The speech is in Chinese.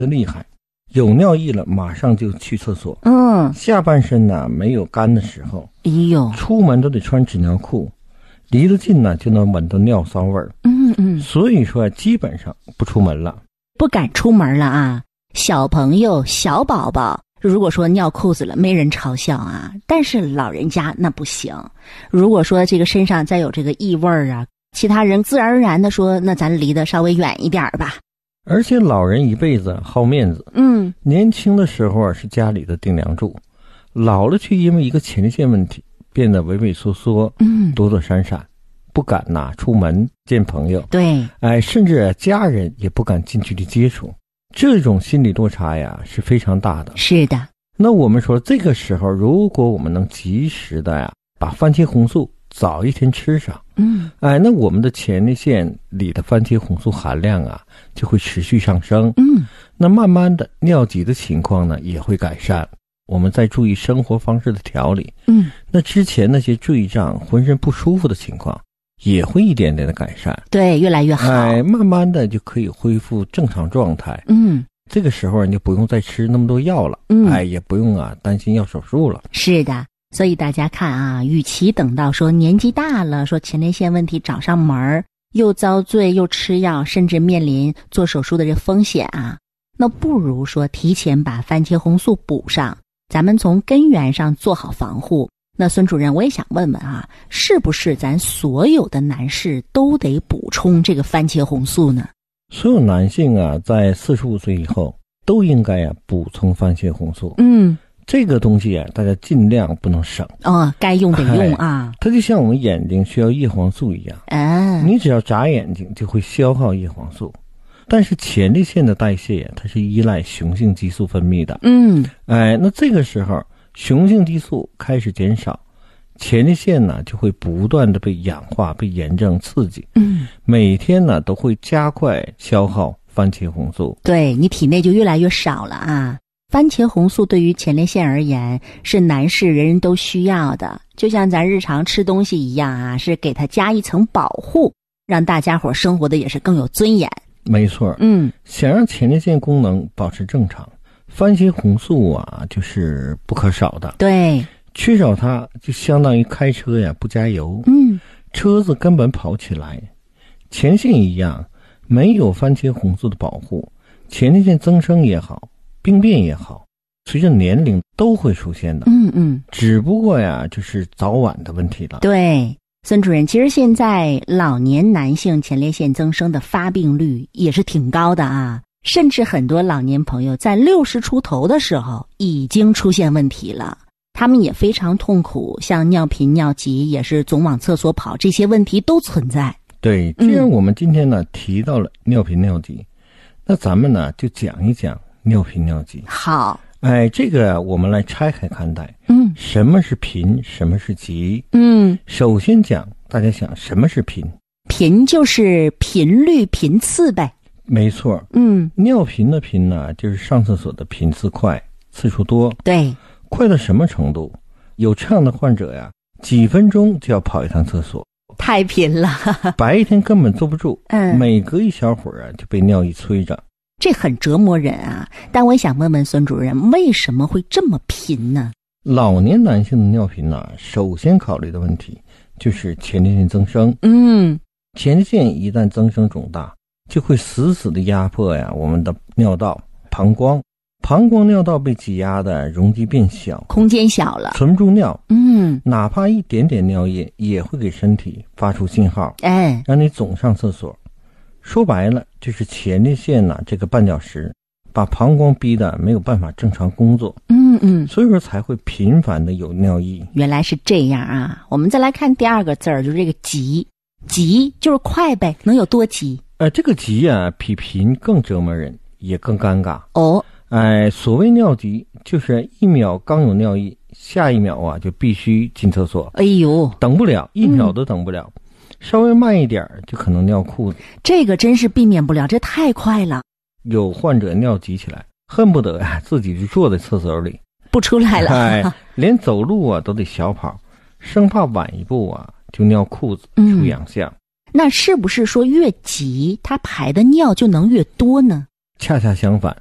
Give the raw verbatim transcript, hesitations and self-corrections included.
厉害，有尿意了马上就去厕所。 嗯， 下半身呢没有干的时候， 哎呦， 出门都得穿纸尿裤，离得近呢就能闻到尿骚味儿。 嗯嗯， 所以说基本上不出门了， 不敢出门了啊。小朋友、小宝宝，如果说尿裤子了，没人嘲笑啊。但是老人家那不行。如果说这个身上再有这个异味啊，其他人自然而然的说，那咱离得稍微远一点吧。 而且老人一辈子好面子， 嗯， 年轻的时候啊是家里的顶梁柱，老了却因为一个前列腺问题变得畏畏缩缩， 嗯， 躲躲闪闪，不敢呐出门见朋友， 对， 哎，甚至家人也不敢近距离接触，这种心理落差呀是非常大的。 是的。 那我们说这个时候，如果我们能及时的呀把番茄红素早一天吃上， 嗯， 哎，那我们的前列腺里的番茄红素含量啊就会持续上升， 嗯， 那慢慢的尿急的情况呢也会改善。我们再注意生活方式的调理， 嗯， 那之前那些坠胀、浑身不舒服的情况也会一点点的改善， 对，越来越好， 哎，慢慢的就可以恢复正常状态。 嗯， 这个时候你就不用再吃那么多药了， 嗯， 哎，也不用啊担心要手术了。 是的。所以大家看啊，与其等到说年纪大了，说前列腺问题找上门，又遭罪又吃药，甚至面临做手术的这风险啊，那不如说提前把番茄红素补上，咱们从根源上做好防护。那孙主任，我也想问问啊，是不是咱所有的男士都得补充这个番茄红素呢？ 所有男性啊，在四十五岁以后都应该啊补充番茄红素。 嗯， 这个东西啊，大家尽量不能省。 哦，该用得用啊。 哎、它就像我们眼睛需要叶黄素一样， 啊， 你只要眨眼睛就会消耗叶黄素。但是前列腺的代谢它是依赖雄性激素分泌的。 嗯， 哎，那这个时候雄性激素开始减少，前列腺呢就会不断的被氧化、被炎症刺激。 嗯， 每天呢都会加快消耗番茄红素。 对，你体内就越来越少了啊。番茄红素对于前列腺而言是男士人人都需要的，就像咱日常吃东西一样啊，是给它加一层保护，让大家伙生活的也是更有尊严。 没错， 嗯， 想让前列腺功能保持正常，番茄红素啊就是不可少的。 对， 缺少它就相当于开车呀不加油， 嗯， 车子根本跑不起来。前列腺一样，没有番茄红素的保护，前列腺增生也好，病变也好，随着年龄都会出现的。 嗯嗯， 只不过呀就是早晚的问题了。 对，孙主任，其实现在老年男性前列腺增生的发病率也是挺高的啊，甚至很多老年朋友在六十出头的时候已经出现问题了，他们也非常痛苦，像尿频尿急也是总往厕所跑，这些问题都存在。 对，既然我们今天呢、嗯、提到了尿频尿急，那咱们呢就讲一讲尿频尿急。 好， 哎，这个我们来拆开看待。 嗯， 什么是频，什么是急？ 嗯， 首先讲，大家想什么是频？ 频就是频率频次呗。 没错。 嗯， 尿频的频呢，就是上厕所的频次快，次数多。 对， 快到什么程度？有这样的患者呀，几分钟就要跑一趟厕所。 太频了， 白天根本坐不住， 嗯， 每隔一小会儿啊就被尿意催着， 这很折磨人啊。但我也想问问孙主任，为什么会这么频呢？ 老年男性的尿频呢，首先考虑的问题就是前列腺增生。 嗯， 前列腺一旦增生肿大，就会死死的压迫呀我们的尿道、膀胱。膀胱尿道被挤压的容积变小， 空间小了， 存不住尿。 嗯， 哪怕一点点尿液也会给身体发出信号， 哎， 让你总上厕所。说白了，就是前列腺呐、啊、这个绊脚石，把膀胱逼得没有办法正常工作。 嗯嗯， 所以说才会频繁的有尿意。 原来是这样啊！我们再来看第二个字儿，就是这个急，急就是快呗，能有多急？ 呃，这个急啊，比频更折磨人，也更尴尬。 哦， 哎，所谓尿急，就是一秒刚有尿意，下一秒啊就必须进厕所。 哎呦， 等不了，一秒都等不了，嗯、稍微慢一点就可能尿裤子。 这个真是避免不了，这太快了。 有患者尿急起来，恨不得啊自己就坐在厕所里不出来了， 哎，连走路啊都得小跑，生怕晚一步啊就尿裤子出洋相。嗯、 那是不是说越急，他排的尿就能越多呢？ 恰恰相反，